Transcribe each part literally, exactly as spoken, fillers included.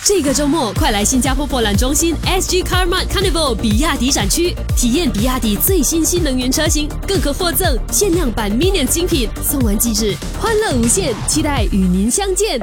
这个周末，快来新加坡博览中心 S G Car Mart Carnival 比亚迪展区，体验比亚迪最新新能源车型，更可获赠限量版 Minion 精品，送完即止，欢乐无限，期待与您相见。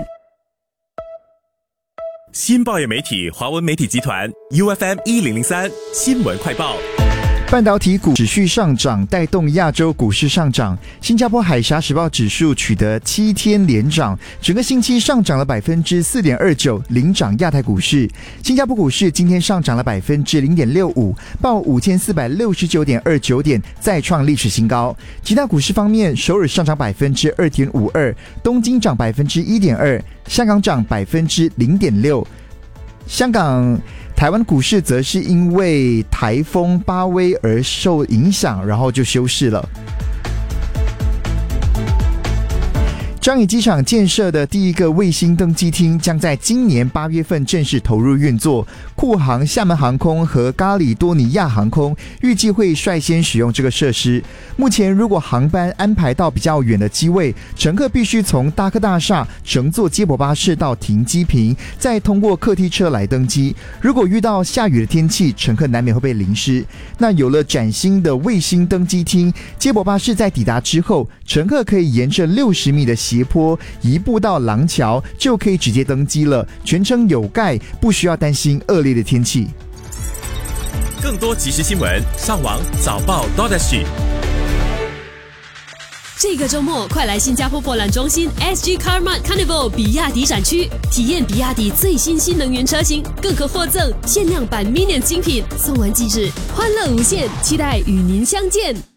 新报业媒体华文媒体集团 U F M 一零零三新闻快报。 半导体股持续上涨，带动亚洲股市上涨。新加坡海峡时报指数取得七天连涨，整个星期上涨了百分之四点二九，领涨亚太股市。新加坡股市今天上涨了百分之零点六五，报五千四百六十九点二九点，再创历史新高。其他股市方面，首尔上涨百分之二点五二，东京涨百分之一点二，香港涨百分之零点六。香港。台湾股市则是因为台风巴威而受影响，然后就休市了。樟宜机场建设的第一个卫星登机厅将在今年八月份正式投入运作。库航、厦门航空和咖里多尼亚航空预计会率先使用这个设施。目前，如果航班安排到比较远的机位，乘客必须从大科大厦乘坐接驳巴士到停机坪，再通过客梯车来登机。如果遇到下雨的天气，乘客难免会被淋湿。那有了崭新的卫星登机厅，接驳巴士在抵达之后，乘客可以沿着六十米的斜坡移步到廊桥，就可以直接登机了，全程有盖，不需要担心恶劣的天气。 更多即时新闻，上网早报 .sg。 这个周末，快来新加坡博览中心 S G Car Mart Carnival 比亚迪展区，体验比亚迪最新新能源车型，更可获赠限量版 Minion 精品，送完即止，欢乐无限，期待与您相见。